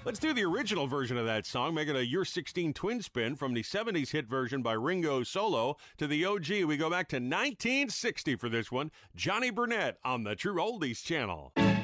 Let's do the original version of that song. Make it a You're 16 twin spin from the 70s hit version by Ringo Solo to the OG. We go back to 1960 for this one. Johnny Burnett on the True Oldies channel.